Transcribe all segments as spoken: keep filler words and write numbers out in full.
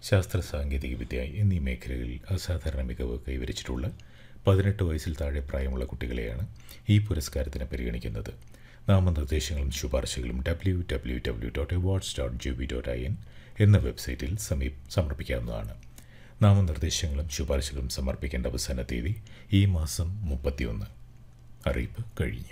ശാസ്ത്ര സാങ്കേതികവിദ്യ എന്നീ മേഖലകളിൽ അസാധാരണ മികവ് കൈവരിച്ചിട്ടുള്ള പതിനെട്ട് വയസ്സിൽ താഴെ പ്രായമുള്ള കുട്ടികളെയാണ് ഈ പുരസ്കാരത്തിന് പരിഗണിക്കുന്നത്. നാമനിർദ്ദേശങ്ങളും ശുപാർശകളും W W W dot awards dot G V dot I N എന്ന വെബ്സൈറ്റിൽ സമീ സമർപ്പിക്കാവുന്നതാണ്. നാമനിർദ്ദേശങ്ങളും ശുപാർശകളും സമർപ്പിക്കേണ്ട അവസാന തീയതി ഈ മാസം മുപ്പത്തിയൊന്ന്. അറിയിപ്പ് കഴിഞ്ഞു.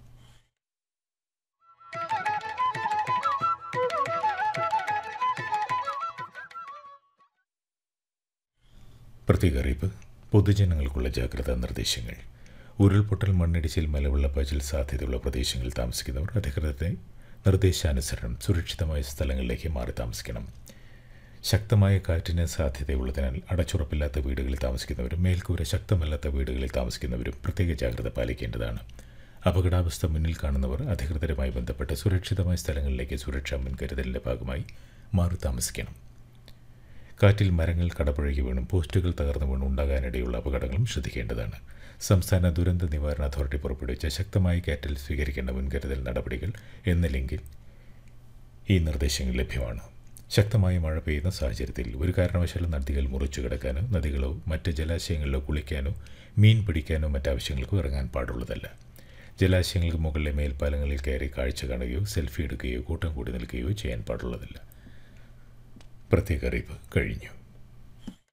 പ്രത്യേക അറിയിപ്പ്. പൊതുജനങ്ങൾക്കുള്ള ജാഗ്രതാ നിർദ്ദേശങ്ങൾ. ഉരുൾപൊട്ടൽ, മണ്ണിടിച്ചിൽ, മലവെള്ളപ്പാച്ചിൽ സാധ്യതയുള്ള പ്രദേശങ്ങളിൽ താമസിക്കുന്നവർ അധികൃതരുടെ നിർദ്ദേശാനുസരണം സുരക്ഷിതമായ സ്ഥലങ്ങളിലേക്ക് മാറി താമസിക്കണം. ശക്തമായ കാറ്റിന് സാധ്യതയുള്ളതിനാൽ അടച്ചുറപ്പില്ലാത്ത വീടുകളിൽ താമസിക്കുന്നവരും മേൽക്കൂര ശക്തമല്ലാത്ത വീടുകളിൽ താമസിക്കുന്നവരും പ്രത്യേക ജാഗ്രത പാലിക്കേണ്ടതാണ്. അപകടാവസ്ഥ മുന്നിൽ കാണുന്നവർ അധികൃതരുമായി ബന്ധപ്പെട്ട് സുരക്ഷിതമായ സ്ഥലങ്ങളിലേക്ക് സുരക്ഷാ മുൻകരുതലിൻ്റെ ഭാഗമായി മാറി താമസിക്കണം. കാറ്റിൽ മരങ്ങൾ കടപുഴകി വീണും പോസ്റ്റുകൾ തകർന്നു വീണും ഉണ്ടാകാനിടയുള്ള അപകടങ്ങളും ശ്രദ്ധിക്കേണ്ടതാണ്. സംസ്ഥാന ദുരന്ത നിവാരണ അതോറിറ്റി പുറപ്പെടുവിച്ച ശക്തമായ കാറ്റിൽ സ്വീകരിക്കേണ്ട മുൻകരുതൽ നടപടികൾ എന്ന ലിങ്കിൽ ഈ നിർദ്ദേശങ്ങൾ ലഭ്യമാണ്. ശക്തമായ മഴ പെയ്യുന്ന സാഹചര്യത്തിൽ ഒരു കാരണവശാലും നദികൾ മുറിച്ചു കിടക്കാനോ നദികളോ മറ്റ് ജലാശയങ്ങളിലോ കുളിക്കാനോ മീൻ പിടിക്കാനോ മറ്റാവശ്യങ്ങൾക്കോ ഇറങ്ങാൻ പാടുള്ളതല്ല. ജലാശയങ്ങൾക്ക് മുകളിലെ മേൽപ്പാലങ്ങളിൽ കയറി കാഴ്ച കാണുകയോ സെൽഫി എടുക്കുകയോ കൂട്ടം കൂടി നിൽക്കുകയോ ചെയ്യാൻ പാടുള്ളതല്ല. പ്രത്യേക അറിയിപ്പ് കഴിഞ്ഞു.